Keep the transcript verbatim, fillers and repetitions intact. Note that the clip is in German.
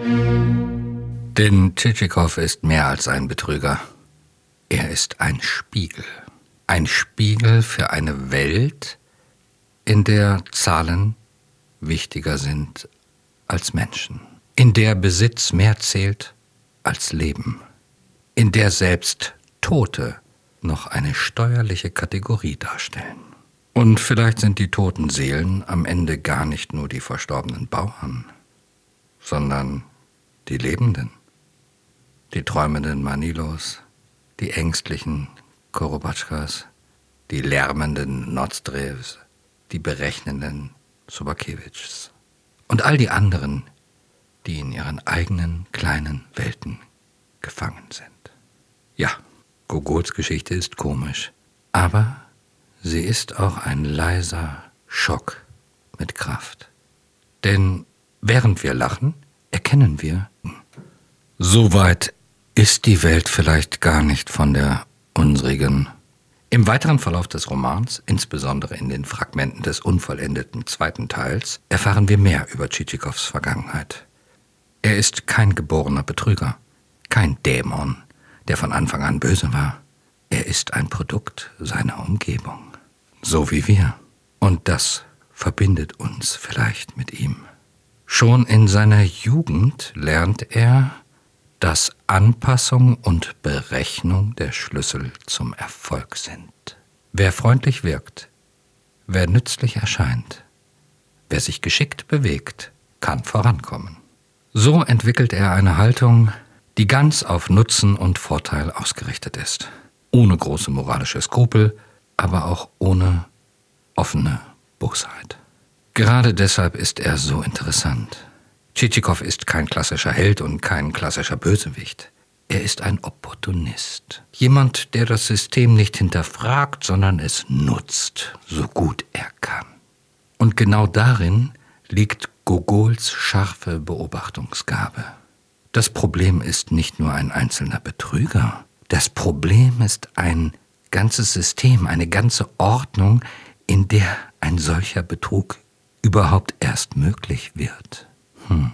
Denn Tschitschikow ist mehr als ein Betrüger. Er ist ein Spiegel. Ein Spiegel für eine Welt, in der Zahlen wichtiger sind als Menschen. In der Besitz mehr zählt als Leben. In der selbst Tote noch eine steuerliche Kategorie darstellen. Und vielleicht sind die toten Seelen am Ende gar nicht nur die verstorbenen Bauern, sondern die Lebenden, die träumenden Manilos, die ängstlichen Korobatschkas, die lärmenden Nozdrevs, die berechnenden Sobakewitschs und all die anderen, die in ihren eigenen kleinen Welten gefangen sind. Ja, Gogols Geschichte ist komisch, aber sie ist auch ein leiser Schock mit Kraft. Denn während wir lachen, erkennen wir, so weit ist die Welt vielleicht gar nicht von der unsrigen. Im weiteren Verlauf des Romans, insbesondere in den Fragmenten des unvollendeten zweiten Teils, erfahren wir mehr über Tschitschikows Vergangenheit. Er ist kein geborener Betrüger, kein Dämon, der von Anfang an böse war. Er ist ein Produkt seiner Umgebung, so wie wir. Und das verbindet uns vielleicht mit ihm. Schon in seiner Jugend lernt er, dass Anpassung und Berechnung der Schlüssel zum Erfolg sind. Wer freundlich wirkt, wer nützlich erscheint, wer sich geschickt bewegt, kann vorankommen. So entwickelt er eine Haltung, die ganz auf Nutzen und Vorteil ausgerichtet ist. Ohne große moralische Skrupel, aber auch ohne offene Bosheit. Gerade deshalb ist er so interessant. Tschitschikow ist kein klassischer Held und kein klassischer Bösewicht. Er ist ein Opportunist. Jemand, der das System nicht hinterfragt, sondern es nutzt, so gut er kann. Und genau darin liegt Gogols scharfe Beobachtungsgabe. Das Problem ist nicht nur ein einzelner Betrüger. Das Problem ist ein ganzes System, eine ganze Ordnung, in der ein solcher Betrug überhaupt erst möglich wird. Hm.